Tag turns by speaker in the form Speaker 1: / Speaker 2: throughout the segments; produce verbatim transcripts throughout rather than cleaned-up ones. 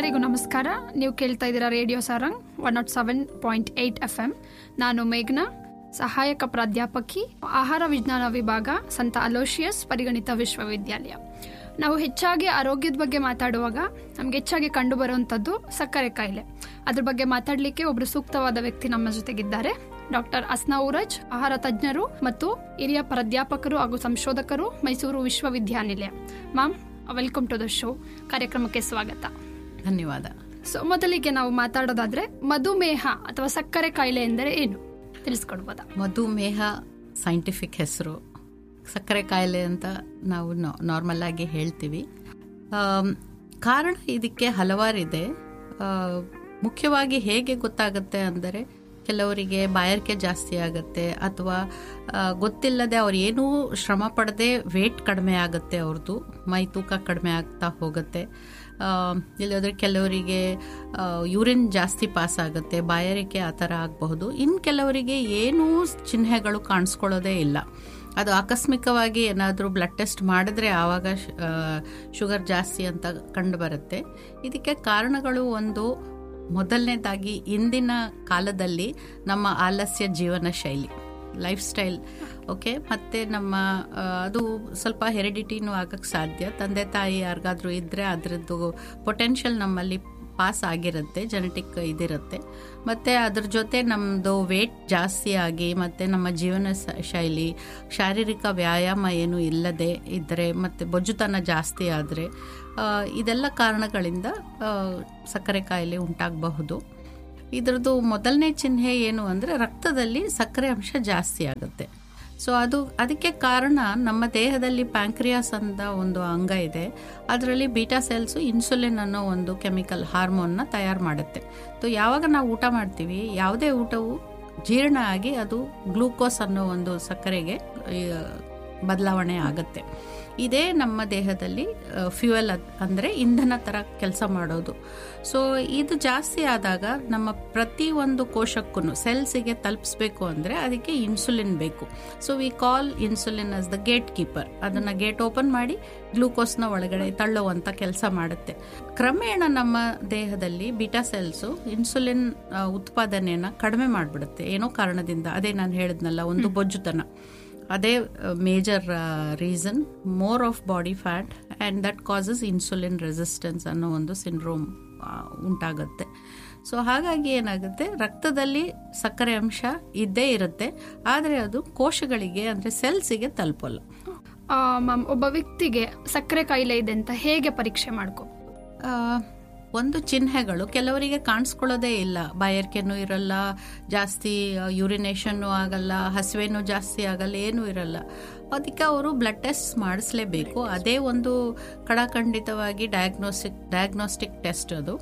Speaker 1: ಎಲ್ಲರಿಗೂ ನಮಸ್ಕಾರ. ನೀವು ಕೇಳ್ತಾ ಇದ್ದೀರಾ radio Sarang one not seven point eight F M. ನಾನು ಮೇಘ್ನಾ, ಸಹಾಯಕ ಪ್ರಾಧ್ಯಾಪಕಿ, ಆಹಾರ ವಿಜ್ಞಾನ ವಿಭಾಗ, ಸಂತ ಅಲೋಷಿಯಸ್ ಪರಿಗಣಿತ ವಿಶ್ವವಿದ್ಯಾಲಯ. ನಾವು ಹೆಚ್ಚಾಗಿ ಆರೋಗ್ಯದ ಬಗ್ಗೆ ಮಾತಾಡುವಾಗ ನಮ್ಗೆ ಹೆಚ್ಚಾಗಿ ಕಂಡು ಬರುವಂಥದ್ದು ಸಕ್ಕರೆ ಕಾಯಿಲೆ. ಅದ್ರ ಬಗ್ಗೆ ಮಾತಾಡಲಿಕ್ಕೆ ಒಬ್ರು ಸೂಕ್ತವಾದ ವ್ಯಕ್ತಿ ನಮ್ಮ ಜೊತೆಗಿದ್ದಾರೆ. ಡಾಕ್ಟರ್ ಅಸ್ನಾ ಊರಜ್, ಆಹಾರ ತಜ್ಞರು ಮತ್ತು ಹಿರಿಯ ಪ್ರಾಧ್ಯಾಪಕರು ಹಾಗೂ ಸಂಶೋಧಕರು, ಮೈಸೂರು ವಿಶ್ವವಿದ್ಯಾನಿಲಯ. Ma'am, welcome to the show. ಕಾರ್ಯಕ್ರಮಕ್ಕೆ ಸ್ವಾಗತ.
Speaker 2: ಧನ್ಯವಾದ.
Speaker 1: ಸೊ ಮೊದಲಿಗೆ ನಾವು ಮಾತಾಡೋದಾದ್ರೆ ಮಧುಮೇಹ ಅಥವಾ ಸಕ್ಕರೆ ಕಾಯಿಲೆ ಎಂದರೆ ಏನು ತಿಳಿಸ್ಕೊಡ್ಬೋದಾ?
Speaker 2: ಮಧುಮೇಹ ಸೈಂಟಿಫಿಕ್ ಹೆಸರು, ಸಕ್ಕರೆ ಕಾಯಿಲೆ ಅಂತ ನಾವು ನಾರ್ಮಲ್ ಆಗಿ ಹೇಳ್ತೀವಿ. ಕಾರಣ ಇದಕ್ಕೆ ಹಲವಾರಿದೆ. ಮುಖ್ಯವಾಗಿ ಹೇಗೆ ಗೊತ್ತಾಗುತ್ತೆ ಅಂದರೆ, ಕೆಲವರಿಗೆ ಬಾಯಾರಿಕೆ ಜಾಸ್ತಿ ಆಗುತ್ತೆ, ಅಥವಾ ಗೊತ್ತಿಲ್ಲದೆ ಅವ್ರು ಏನೂ ಶ್ರಮ ಪಡದೆ ವೇಟ್ ಕಡಿಮೆ ಆಗುತ್ತೆ, ಅವ್ರದ್ದು ಮೈ ತೂಕ ಕಡಿಮೆ ಆಗ್ತಾ ಹೋಗುತ್ತೆ. ಇಲ್ಲದ್ರೆ ಕೆಲವರಿಗೆ ಯೂರಿನ್ ಜಾಸ್ತಿ ಪಾಸ್ ಆಗುತ್ತೆ, ಬಾಯಾರಿಕೆ ಆ ಥರ ಆಗಬಹುದು. ಇನ್ನು ಕೆಲವರಿಗೆ ಏನೂ ಚಿಹ್ನೆಗಳು ಕಾಣಿಸ್ಕೊಳ್ಳೋದೇ ಇಲ್ಲ. ಅದು ಆಕಸ್ಮಿಕವಾಗಿ ಏನಾದರೂ ಬ್ಲಡ್ ಟೆಸ್ಟ್ ಮಾಡಿದ್ರೆ ಆವಾಗ ಶುಗರ್ ಜಾಸ್ತಿ ಅಂತ ಕಂಡು ಬರುತ್ತೆ. ಇದಕ್ಕೆ ಕಾರಣಗಳು ಒಂದು, ಮೊದಲನೇದಾಗಿ ಇಂದಿನ ಕಾಲದಲ್ಲಿ ನಮ್ಮ ಆಲಸ್ಯ ಜೀವನ ಶೈಲಿ, ಲೈಫ್ ಸ್ಟೈಲ್. ಓಕೆ, ಮತ್ತು ನಮ್ಮ ಅದು ಸ್ವಲ್ಪ ಹೆರಿಡಿಟಿನೂ ಆಗಕ್ಕೆ ಸಾಧ್ಯ. ತಂದೆ ತಾಯಿ ಯಾರಿಗಾದ್ರೂ ಇದ್ದರೆ ಅದರದ್ದು ಪೊಟೆನ್ಷಿಯಲ್ ನಮ್ಮಲ್ಲಿ ಪಾಸ್ ಆಗಿರುತ್ತೆ, ಜೆನೆಟಿಕ್ ಇದಿರುತ್ತೆ. ಮತ್ತು ಅದ್ರ ಜೊತೆ ನಮ್ಮದು ವೇಟ್ ಜಾಸ್ತಿ ಆಗಿ, ಮತ್ತು ನಮ್ಮ ಜೀವನ ಶೈಲಿ, ಶಾರೀರಿಕ ವ್ಯಾಯಾಮ ಏನು ಇಲ್ಲದೆ ಇದ್ದರೆ, ಮತ್ತು ಬೊಜ್ಜುತನ ಜಾಸ್ತಿ ಆದರೆ, ಇದೆಲ್ಲ ಕಾರಣಗಳಿಂದ ಸಕ್ಕರೆ ಕಾಯಿಲೆ ಉಂಟಾಗಬಹುದು. ಇದರದ್ದು ಮೊದಲನೇ ಚಿಹ್ನೆ ಏನು ಅಂದರೆ, ರಕ್ತದಲ್ಲಿ ಸಕ್ಕರೆ ಅಂಶ ಜಾಸ್ತಿ ಆಗುತ್ತೆ. ಸೊ ಅದು ಅದಕ್ಕೆ ಕಾರಣ ನಮ್ಮ ದೇಹದಲ್ಲಿ ಪ್ಯಾಂಕ್ರಿಯಾಸ್ ಅಂತ ಒಂದು ಅಂಗ ಇದೆ. ಅದರಲ್ಲಿ ಬೀಟಾ ಸೆಲ್ಸು ಇನ್ಸುಲಿನ್ ಅನ್ನೋ ಒಂದು ಕೆಮಿಕಲ್ ಹಾರ್ಮೋನ್ನ ತಯಾರು ಮಾಡುತ್ತೆ. ಸೊ ಯಾವಾಗ ನಾವು ಊಟ ಮಾಡ್ತೀವಿ, ಯಾವುದೇ ಊಟವು ಜೀರ್ಣ ಆಗಿ ಅದು ಗ್ಲೂಕೋಸ್ ಅನ್ನೋ ಒಂದು ಸಕ್ಕರೆಗೆ ಬದಲಾವಣೆ ಆಗುತ್ತೆ. ಇದೇ ನಮ್ಮ ದೇಹದಲ್ಲಿ ಫ್ಯೂಯಲ್ ಅಂದರೆ ಇಂಧನ ಥರ ಕೆಲಸ ಮಾಡೋದು. ಸೊ ಇದು ಜಾಸ್ತಿ ಆದಾಗ ನಮ್ಮ ಪ್ರತಿ ಒಂದು ಕೋಶಕ್ಕೂ ಸೆಲ್ಸಿಗೆ ತಲುಪಿಸ್ಬೇಕು ಅಂದರೆ ಅದಕ್ಕೆ ಇನ್ಸುಲಿನ್ ಬೇಕು. So we call insulin as the gate keeper. ಅದನ್ನು ಗೇಟ್ ಓಪನ್ ಮಾಡಿ ಗ್ಲೂಕೋಸ್ನ ಒಳಗಡೆ ತಳ್ಳುವಂಥ ಕೆಲಸ ಮಾಡುತ್ತೆ. ಕ್ರಮೇಣ ನಮ್ಮ ದೇಹದಲ್ಲಿ ಬೀಟಾ ಸೆಲ್ಸು ಇನ್ಸುಲಿನ್ ಉತ್ಪಾದನೆಯನ್ನು ಕಡಿಮೆ ಮಾಡಿಬಿಡುತ್ತೆ ಏನೋ ಕಾರಣದಿಂದ. ಅದೇ ನಾನು ಹೇಳಿದ್ನಲ್ಲ, ಒಂದು ಬೊಜ್ಜುತನ. ಅದೇ major reason, more of body fat, and that causes insulin resistance ಅನ್ನೋ ಒಂದು ಸಿಂಡ್ರೋಮ್ ಉಂಟಾಗುತ್ತೆ. ಸೊ ಹಾಗಾಗಿ ಏನಾಗುತ್ತೆ, ರಕ್ತದಲ್ಲಿ ಸಕ್ಕರೆ ಅಂಶ ಇದ್ದೇ ಇರುತ್ತೆ, ಆದರೆ ಅದು ಕೋಶಗಳಿಗೆ ಅಂದರೆ ಸೆಲ್ಸಿಗೆ ತಲುಪಲ್ಲ.
Speaker 1: ಮ್ಯಾಮ್, ಒಬ್ಬ ವ್ಯಕ್ತಿಗೆ ಸಕ್ಕರೆ ಕಾಯಿಲೆ ಇದೆ ಅಂತ ಹೇಗೆ ಪರೀಕ್ಷೆ ಮಾಡ್ಕೋ?
Speaker 2: ಒಂದು ಚಿಹ್ನೆಗಳು ಕೆಲವರಿಗೆ ಕಾಣಿಸ್ಕೊಳ್ಳೋದೇ ಇಲ್ಲ. ಬಾಯಾರಿಕೆನೂ ಇರಲ್ಲ, ಜಾಸ್ತಿ ಯೂರಿನೇಷನ್ನು ಆಗಲ್ಲ, ಹಸಿವೆನೂ ಜಾಸ್ತಿ ಆಗಲ್ಲ, ಏನೂ ಇರಲ್ಲ. ಅದಕ್ಕೆ ಅವರು ಬ್ಲಡ್ ಟೆಸ್ಟ್ ಮಾಡಿಸ್ಲೇಬೇಕು. ಅದೇ ಒಂದು ಕಡಾಖಂಡಿತವಾಗಿ ಡಯಾಗ್ನೋಸ್ಟಿಕ್ ಡಯಾಗ್ನೋಸ್ಟಿಕ್ ಟೆಸ್ಟ್. ಅದು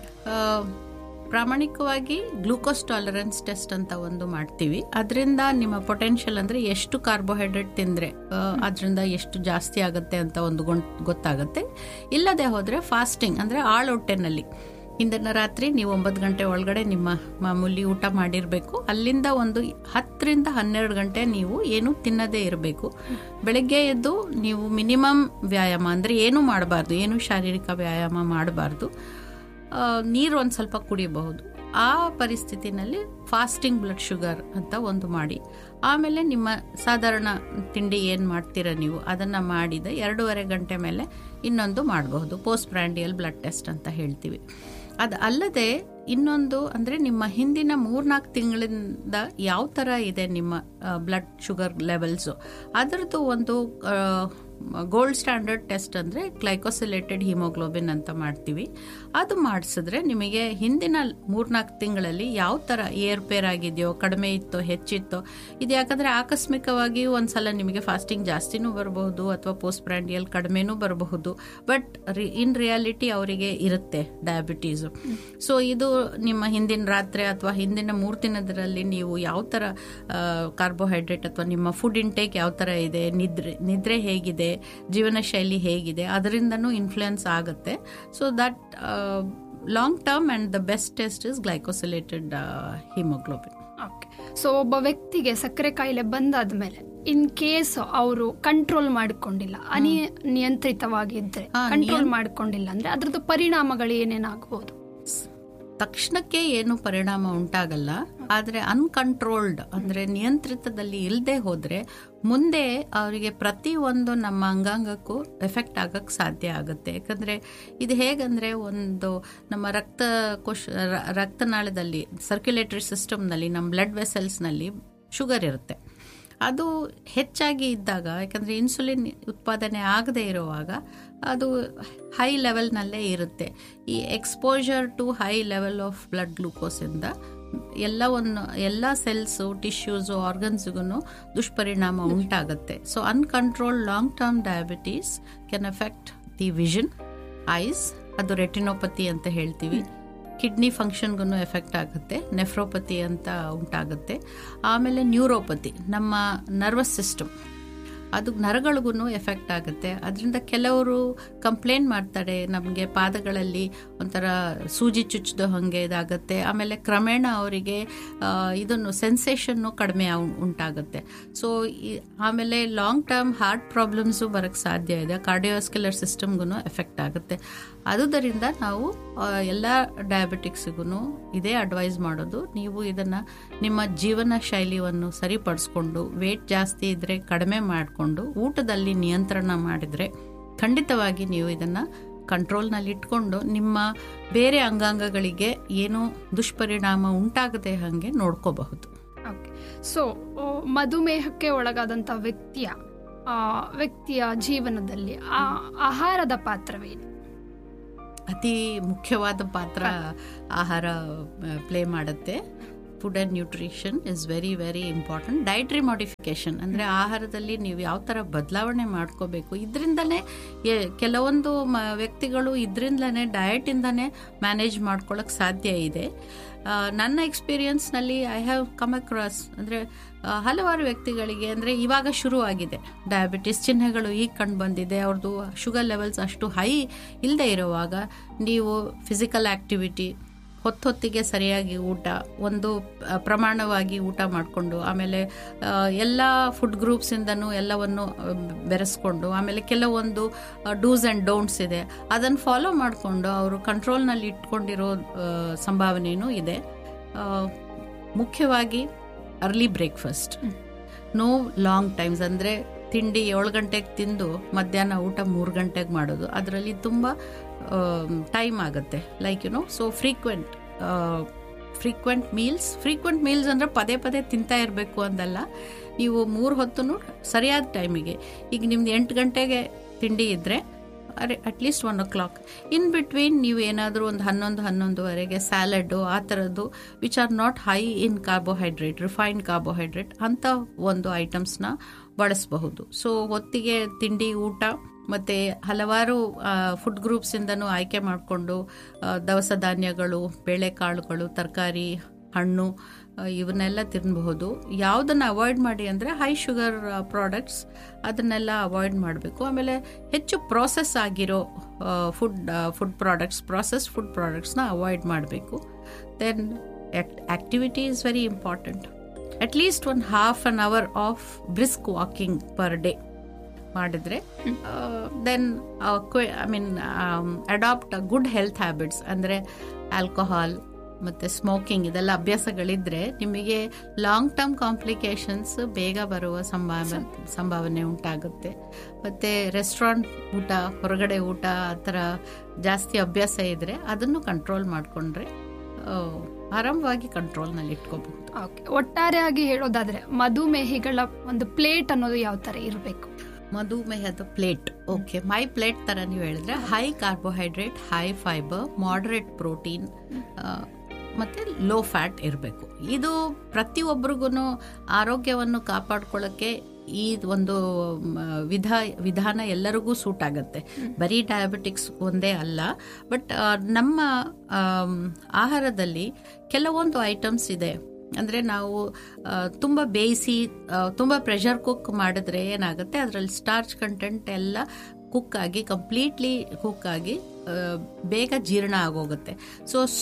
Speaker 2: ಪ್ರಾಮಾಣಿಕವಾಗಿ ಗ್ಲೂಕೋಸ್ ಟಾಲರೆನ್ಸ್ ಟೆಸ್ಟ್ ಅಂತ ಒಂದು ಮಾಡ್ತೀವಿ. ಅದರಿಂದ ನಿಮ್ಮ ಪೊಟೆನ್ಷಿಯಲ್ ಅಂದರೆ ಎಷ್ಟು ಕಾರ್ಬೋಹೈಡ್ರೇಟ್ ತಿಂದರೆ ಅದರಿಂದ ಎಷ್ಟು ಜಾಸ್ತಿ ಆಗುತ್ತೆ ಅಂತ ಒಂದು ಗೊತ್ತಾಗುತ್ತೆ. ಇಲ್ಲದೆ ಹೋದರೆ ಫಾಸ್ಟಿಂಗ್ ಅಂದರೆ ಆಳೊಟ್ಟೆನಲ್ಲಿ ಹಿಂದಿನ ರಾತ್ರಿ ನೀವು ಒಂಬತ್ತು ಗಂಟೆ ಒಳಗಡೆ ನಿಮ್ಮ ಮಾಮೂಲಿ ಊಟ ಮಾಡಿರಬೇಕು. ಅಲ್ಲಿಂದ ಒಂದು ಹತ್ತರಿಂದ ಹನ್ನೆರಡು ಗಂಟೆ ನೀವು ಏನು ತಿನ್ನದೇ ಇರಬೇಕು. ಬೆಳಗ್ಗೆ ಎದ್ದು ನೀವು ಮಿನಿಮಮ್ ವ್ಯಾಯಾಮ ಅಂದರೆ ಏನೂ ಮಾಡಬಾರ್ದು, ಏನು ಶಾರೀರಿಕ ವ್ಯಾಯಾಮ ಮಾಡಬಾರ್ದು. ನೀರು ಒಂದು ಸ್ವಲ್ಪ ಕುಡಿಯಬಹುದು. ಆ ಪರಿಸ್ಥಿತಿನಲ್ಲಿ ಫಾಸ್ಟಿಂಗ್ ಬ್ಲಡ್ ಶುಗರ್ ಅಂತ ಒಂದು ಮಾಡಿ, ಆಮೇಲೆ ನಿಮ್ಮ ಸಾಧಾರಣ ತಿಂಡಿ ಏನು ಮಾಡ್ತೀರ ನೀವು ಅದನ್ನು ಮಾಡಿದ ಎರಡೂವರೆ ಗಂಟೆ ಮೇಲೆ ಇನ್ನೊಂದು ಮಾಡಬಹುದು, ಪೋಸ್ಟ್ ಪ್ರ್ಯಾಂಡಿಯಲ್ ಬ್ಲಡ್ ಟೆಸ್ಟ್ ಅಂತ ಹೇಳ್ತೀವಿ. ಅದು ಅಲ್ಲದೆ ಇನ್ನೊಂದು ಅಂದರೆ ನಿಮ್ಮ ಹಿಂದಿನ ಮೂರ್ನಾಲ್ಕು ತಿಂಗಳಿಂದ ಯಾವ ಥರ ಇದೆ ನಿಮ್ಮ ಬ್ಲಡ್ ಶುಗರ್ ಲೆವೆಲ್ಸು, ಅದರದ್ದು ಒಂದು ಗೋಲ್ಡ್ ಸ್ಟ್ಯಾಂಡರ್ಡ್ ಟೆಸ್ಟ್ ಅಂದರೆ ಗ್ಲೈಕೋಸಿಲೇಟೆಡ್ ಹಿಮೋಗ್ಲೋಬಿನ್ ಅಂತ ಮಾಡ್ತೀವಿ. ಅದು ಮಾಡಿಸಿದ್ರೆ ನಿಮಗೆ ಹಿಂದಿನ ಮೂರ್ನಾಲ್ಕು ತಿಂಗಳಲ್ಲಿ ಯಾವ ಥರ ಏರ್ಪೇರ್ ಆಗಿದೆಯೋ, ಕಡಿಮೆ ಇತ್ತೋ, ಹೆಚ್ಚಿತ್ತೋ, ಇದು ಯಾಕಂದರೆ ಆಕಸ್ಮಿಕವಾಗಿ ಒಂದು ಸಲ ನಿಮಗೆ ಫಾಸ್ಟಿಂಗ್ ಜಾಸ್ತಿನೂ ಬರಬಹುದು ಅಥವಾ ಪೋಸ್ಟ್ ಪ್ರ್ಯಾಂಡಿಯಲ್ ಕಡಿಮೆನೂ ಬರಬಹುದು. ಬಟ್ ರಿ ಇನ್ ರಿಯಾಲಿಟಿ ಅವರಿಗೆ ಇರುತ್ತೆ ಡಯಾಬಿಟೀಸು. ಸೊ ಇದು ನಿಮ್ಮ ಹಿಂದಿನ ರಾತ್ರಿ ಅಥವಾ ಹಿಂದಿನ ಮೂರು ದಿನದಲ್ಲಿ ನೀವು ಯಾವ ಥರ ಕಾರ್ಬೋಹೈಡ್ರೇಟ್ ಅಥವಾ ನಿಮ್ಮ ಫುಡ್ ಇಂಟೇಕ್ ಯಾವ ಥರ ಇದೆ, ನಿದ್ರೆ ನಿದ್ರೆ ಹೇಗಿದೆ, ಜೀವನ ಶೈಲಿ ಹೇಗಿದೆ, ಅದರಿಂದನೂ ಇನ್ಫ್ಲುಯೆನ್ಸ್ ಆಗುತ್ತೆ. So that long term and the best test is glycosylated haemoglobin.
Speaker 1: Okay. So ಒಬ್ಬ ವ್ಯಕ್ತಿಗೆ ಸಕ್ಕರೆ ಕಾಯಿಲೆ ಬಂದಾದ್ಮೇಲೆ ಇನ್ ಕೇಸ್ ಅವರು ಕಂಟ್ರೋಲ್ ಮಾಡಿಕೊಂಡಿಲ್ಲ, ಅನಿಯಂತ್ರಿತವಾಗಿದ್ರೆ ಕಂಟ್ರೋಲ್ ಮಾಡಿಕೊಂಡಿಲ್ಲ ಅಂದ್ರೆ ಅದ್ರದ್ದು ಪರಿಣಾಮಗಳು ಏನೇನಾಗಬಹುದು?
Speaker 2: ತಕ್ಷಣಕ್ಕೆ ಏನು ಪರಿಣಾಮ ಉಂಟಾಗಲ್ಲ, ಆದರೆ ಅನ್ಕಂಟ್ರೋಲ್ಡ್ ಅಂದ್ರೆ ನಿಯಂತ್ರಿತದಲ್ಲಿ ಇಲ್ಲದೆ ಹೋದ್ರೆ ಮುಂದೆ ಅವರಿಗೆ ಪ್ರತಿ ಒಂದು ನಮ್ಮ ಅಂಗಾಂಗಕ್ಕೂ ಎಫೆಕ್ಟ್ ಆಗಕ್ಕೆ ಸಾಧ್ಯ ಆಗುತ್ತೆ. ಯಾಕಂದ್ರೆ ಇದು ಹೇಗಂದ್ರೆ ಒಂದು ನಮ್ಮ ರಕ್ತ ಕೋಶ ರಕ್ತನಾಳದಲ್ಲಿ ಸರ್ಕ್ಯುಲೇಟರಿ ಸಿಸ್ಟಮ್ನಲ್ಲಿ ನಮ್ಮ ಬ್ಲಡ್ ವೆಸಲ್ಸ್ನಲ್ಲಿ ಶುಗರ್ ಇರುತ್ತೆ. ಅದು ಹೆಚ್ಚಾಗಿ ಇದ್ದಾಗ, ಯಾಕಂದರೆ ಇನ್ಸುಲಿನ್ ಉತ್ಪಾದನೆ ಆಗದೆ ಇರುವಾಗ ಅದು ಹೈ ಲೆವೆಲ್ನಲ್ಲೇ ಇರುತ್ತೆ. ಈ exposure to high level of blood ಗ್ಲೂಕೋಸಿಂದ ಎಲ್ಲವನ್ನು ಎಲ್ಲ ಸೆಲ್ಸು, ಟಿಶ್ಯೂಸು, ಆರ್ಗನ್ಸ್ಗೂ ದುಷ್ಪರಿಣಾಮ ಉಂಟಾಗುತ್ತೆ. So uncontrolled long term diabetes can effect the vision, ice, ಅದು ರೆಟಿನೋಪತಿ ಅಂತ ಹೇಳ್ತೀವಿ. ಕಿಡ್ನಿ ಫಂಕ್ಷನ್ಗೂ ಎಫೆಕ್ಟ್ ಆಗುತ್ತೆ, ನೆಫ್ರೋಪತಿ ಅಂತ ಉಂಟಾಗುತ್ತೆ. ಆಮೇಲೆ ನ್ಯೂರೋಪತಿ, ನಮ್ಮ ನರ್ವಸ್ ಸಿಸ್ಟಮ್, ಅದು ನರಗಳಿಗೂ ಎಫೆಕ್ಟ್ ಆಗುತ್ತೆ. ಅದರಿಂದ ಕೆಲವರು ಕಂಪ್ಲೇಂಟ್ ಮಾಡ್ತಾರೆ, ನಮಗೆ ಪಾದಗಳಲ್ಲಿ ಒಂಥರ ಸೂಜಿ ಚುಚ್ಚದ ಹಾಗೆ ಇದಾಗುತ್ತೆ. ಆಮೇಲೆ ಕ್ರಮೇಣ ಅವರಿಗೆ ಇದನ್ನು ಸೆನ್ಸೇಷನ್ನು ಕಡಿಮೆ ಉಂಟಾಗುತ್ತೆ. ಸೊ ಆಮೇಲೆ ಲಾಂಗ್ ಟರ್ಮ್ ಹಾರ್ಟ್ ಪ್ರಾಬ್ಲಮ್ಸು ಬರೋಕ್ಕೆ ಸಾಧ್ಯ ಇದೆ. ಕಾರ್ಡಿಯೋವಾಸ್ಕ್ಯುಲರ್ ಸಿಸ್ಟಮ್ಗೂ ಎಫೆಕ್ಟ್ ಆಗುತ್ತೆ. ಆದುದರಿಂದ ನಾವು ಎಲ್ಲ ಡಯಾಬಿಟಿಕ್ಸ್ಗೂ ಇದೇ ಅಡ್ವೈಸ್ ಮಾಡೋದು, ನೀವು ಇದನ್ನು ನಿಮ್ಮ ಜೀವನ ಶೈಲಿಯನ್ನು ಸರಿಪಡಿಸ್ಕೊಂಡು, ವೇಟ್ ಜಾಸ್ತಿ ಇದ್ದರೆ ಕಡಿಮೆ ಮಾಡಿಕೊಂಡು, ಊಟದಲ್ಲಿ ನಿಯಂತ್ರಣ ಮಾಡಿದರೆ ಖಂಡಿತವಾಗಿ ನೀವು ಇದನ್ನು ಕಂಟ್ರೋಲ್ನಲ್ಲಿ ಇಟ್ಕೊಂಡು ನಿಮ್ಮ ಬೇರೆ ಅಂಗಾಂಗಗಳಿಗೆ ಏನು ದುಷ್ಪರಿಣಾಮ ಉಂಟಾಗದೆ ಹಾಗೆ ನೋಡ್ಕೋಬಹುದು.
Speaker 1: ಓಕೆ. ಸೊ ಮಧುಮೇಹಕ್ಕೆ ಒಳಗಾದಂಥ ವ್ಯಕ್ತಿಯ ವ್ಯಕ್ತಿಯ ಜೀವನದಲ್ಲಿ ಆಹಾರದ ಪಾತ್ರವೇನು?
Speaker 2: ಅತಿ ಮುಖ್ಯವಾದ ಪಾತ್ರ ಆಹಾರ ಪ್ಲೇ ಮಾಡುತ್ತೆ. Food and nutrition is very very important. Dietary modification ಅಂದರೆ ಆಹಾರದಲ್ಲಿ ನೀವು ಯಾವ ಥರ ಬದಲಾವಣೆ ಮಾಡ್ಕೋಬೇಕು. ಇದರಿಂದನೇ ಕೆಲವೊಂದು ಮ ವ್ಯಕ್ತಿಗಳು ಇದರಿಂದಲೇ ಡಯಟಿಂದನೇ ಮ್ಯಾನೇಜ್ ಮಾಡ್ಕೊಳ್ಳೋಕ್ಕೆ ಸಾಧ್ಯ ಇದೆ. ನನ್ನ ಎಕ್ಸ್ಪೀರಿಯನ್ಸ್ನಲ್ಲಿ ಐ ಹ್ಯಾವ್ ಕಮ್ ಅಕ್ರಾಸ್ ಅಂದರೆ ಹಲವಾರು ವ್ಯಕ್ತಿಗಳಿಗೆ ಅಂದರೆ ಇವಾಗ ಶುರು ಆಗಿದೆ ಡಯಾಬಿಟಿಸ್ ಚಿಹ್ನೆಗಳು ಈಗ ಕಂಡು ಬಂದಿದೆ. ಅವ್ರದ್ದು ಶುಗರ್ ಲೆವೆಲ್ಸ್ ಅಷ್ಟು ಹೈ ಇಲ್ಲದೆ ಇರುವಾಗ ನೀವು ಫಿಸಿಕಲ್ ಆ್ಯಕ್ಟಿವಿಟಿ, ಹೊತ್ತೊತ್ತಿಗೆ ಸರಿಯಾಗಿ ಊಟ, ಒಂದು ಪ್ರಮಾಣವಾಗಿ ಊಟ ಮಾಡಿಕೊಂಡು, ಆಮೇಲೆ ಎಲ್ಲ ಫುಡ್ ಗ್ರೂಪ್ಸಿಂದನೂ ಎಲ್ಲವನ್ನು ಬೆರೆಸ್ಕೊಂಡು, ಆಮೇಲೆ ಕೆಲವೊಂದು ಡೂಸ್ ಆ್ಯಂಡ್ ಡೋಂಟ್ಸ್ ಇದೆ, ಅದನ್ನು ಫಾಲೋ ಮಾಡಿಕೊಂಡು ಅವರು ಕಂಟ್ರೋಲ್ನಲ್ಲಿ ಇಟ್ಕೊಂಡಿರೋ ಸಂಭಾವನೆಯೂ ಇದೆ. ಮುಖ್ಯವಾಗಿ early breakfast, no long times, ಅಂದರೆ ತಿಂಡಿ ಏಳು ಗಂಟೆಗೆ ತಿಂದು ಮಧ್ಯಾಹ್ನ ಊಟ ಮೂರು ಗಂಟೆಗೆ ಮಾಡೋದು, ಅದರಲ್ಲಿ ತುಂಬ ಟೈಮ್ ಆಗುತ್ತೆ. Like you know, so frequent frequent meals frequent meals ಅಂದರೆ ಪದೇ ಪದೇ ತಿಂತಾ ಇರಬೇಕು ಅಂದಲ್ಲ, ನೀವು ಮೂರು ಹೊತ್ತು ಸರಿಯಾದ ಟೈಮಿಗೆ, ಈಗ ನಿಮ್ದು ಎಂಟು ಗಂಟೆಗೆ ತಿಂಡಿ ಇದ್ದರೆ ಅರೆ at least one O clock in between ನೀವು ಏನಾದರೂ ಒಂದು ಹನ್ನೊಂದು ಹನ್ನೊಂದುವರೆಗೆ ಸ್ಯಾಲಡ್ಡು ಆ ಥರದ್ದು which are not high in carbohydrate, refined carbohydrate ಅಂಥ ಒಂದು ಐಟಮ್ಸ್ನ ಬಳಸಬಹುದು. ಸೊ ಹೊತ್ತಿಗೆ ತಿಂಡಿ, ಊಟ ಮತ್ತು ಹಲವಾರು ಫುಡ್ ಗ್ರೂಪ್ಸಿಂದನೂ ಆಯ್ಕೆ ಮಾಡಿಕೊಂಡು ದವಸ ಧಾನ್ಯಗಳು, ಬೇಳೆಕಾಳುಗಳು, ತರಕಾರಿ, ಹಣ್ಣು ಇವನ್ನೆಲ್ಲ ತಿನ್ನಬಹುದು. ಯಾವುದನ್ನು ಅವಾಯ್ಡ್ ಮಾಡಿ ಅಂದರೆ ಹೈ ಶುಗರ್ ಪ್ರಾಡಕ್ಟ್ಸ್, ಅದನ್ನೆಲ್ಲ ಅವಾಯ್ಡ್ ಮಾಡಬೇಕು. ಆಮೇಲೆ ಹೆಚ್ಚು ಪ್ರೋಸೆಸ್ ಆಗಿರೋ food food products process food ಪ್ರಾಡಕ್ಟ್ಸ್ನ avoid ಮಾಡಬೇಕು. Then activity is very important. At least ಒಂದು half an hour of brisk walking per day ಮಾಡಿದರೆ, then I mean adapt good health habits, ಅಂದರೆ alcohol ಮತ್ತು ಸ್ಮೋಕಿಂಗ್ ಇದೆಲ್ಲ ಅಭ್ಯಾಸಗಳಿದ್ದರೆ ನಿಮಗೆ ಲಾಂಗ್ ಟರ್ಮ್ ಕಾಂಪ್ಲಿಕೇಶನ್ಸ್ ಬೇಗ ಬರುವ ಸಂಭಾವನೆ ಸಂಭಾವನೆ ಉಂಟಾಗುತ್ತೆ. ಮತ್ತು ರೆಸ್ಟೋರೆಂಟ್ ಊಟ, ಹೊರಗಡೆ ಊಟ ಆ ಥರ ಜಾಸ್ತಿ ಅಭ್ಯಾಸ ಇದ್ದರೆ ಅದನ್ನು ಕಂಟ್ರೋಲ್ ಮಾಡಿಕೊಂಡ್ರೆ ಆರಾಮವಾಗಿ ಕಂಟ್ರೋಲ್ನಲ್ಲಿ ಇಟ್ಕೋಬಹುದು.
Speaker 1: ಓಕೆ. ಒಟ್ಟಾರೆಯಾಗಿ ಹೇಳೋದಾದರೆ ಮಧುಮೇಹಿಗಳ ಒಂದು ಪ್ಲೇಟ್ ಅನ್ನೋದು ಯಾವ ಥರ ಇರಬೇಕು?
Speaker 2: ಮಧುಮೇಹದ ಪ್ಲೇಟ್, ಓಕೆ, ಮೈ ಪ್ಲೇಟ್ ಥರ ನೀವು ಹೇಳಿದ್ರೆ high carbohydrate, high fibre, moderate protein ಮತ್ತು ಲೋ ಫ್ಯಾಟ್ ಇರಬೇಕು. ಇದು ಪ್ರತಿಯೊಬ್ಬರಿಗೂ ಆರೋಗ್ಯವನ್ನು ಕಾಪಾಡ್ಕೊಳ್ಳೋಕ್ಕೆ ಈ ಒಂದು ವಿಧ ವಿಧಾನ ಎಲ್ಲರಿಗೂ ಸೂಟ್ ಆಗುತ್ತೆ. ಬರೀ ಡಯಾಬಿಟಿಕ್ಸ್ ಒಂದೇ ಅಲ್ಲ, ಬಟ್ ನಮ್ಮ ಆಹಾರದಲ್ಲಿ ಕೆಲವೊಂದು ಐಟಮ್ಸ್ ಇದೆ. ಅಂದರೆ ನಾವು ತುಂಬ ಬೇಯಿಸಿ ತುಂಬ ಪ್ರೆಷರ್ ಕುಕ್ ಮಾಡಿದ್ರೆ ಏನಾಗುತ್ತೆ, ಅದರಲ್ಲಿ ಸ್ಟಾರ್ಚ್ ಕಂಟೆಂಟ್ ಎಲ್ಲ ಕುಕ್ ಆಗಿ ಕಂಪ್ಲೀಟ್ಲಿ ಕುಕ್ ಆಗಿ ಬೇಗ ಜೀರ್ಣ ಆಗೋಗುತ್ತೆ. ಸೊ